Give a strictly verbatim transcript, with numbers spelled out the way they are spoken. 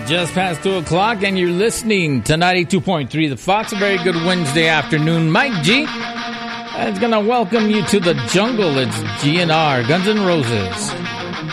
Just past two o'clock, and you're listening to ninety-two point three The Fox. A very good Wednesday afternoon. Mike G is going to welcome you to the jungle. It's G N R, Guns N' Roses.